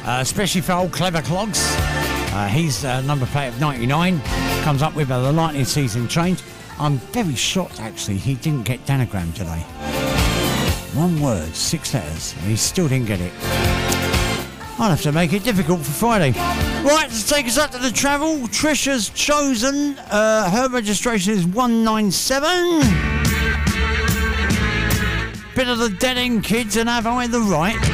Especially for old Clever Clogs. He's number plate of 99. Comes up with the lightning season change. I'm very shocked, actually, he didn't get Danagram today. 1 word, 6 letters, and he still didn't get it. I'll have to make it difficult for Friday. Right, to take us up to the travel, Trisha's chosen. Her registration is 197. Bit of the dead end, kids, and have I the right?